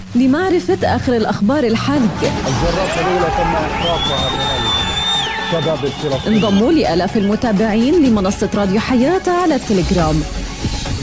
لمعرفة آخر الأخبار الحالية. الجرات الأولى تم إحراقها من الشباب الفلسطيني. انضموا لآلاف المتابعين لمنصة راديو حياة على التليجرام.